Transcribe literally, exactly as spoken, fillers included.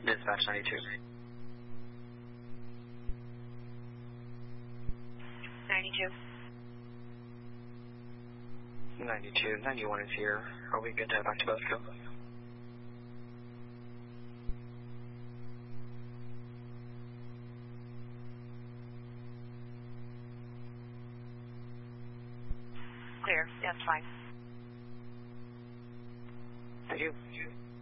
Dispatch ninety-two. ninety-two. ninety-two, ninety-one is here. Are we good to head back to Bosco? Clear. That's fine. Thank you.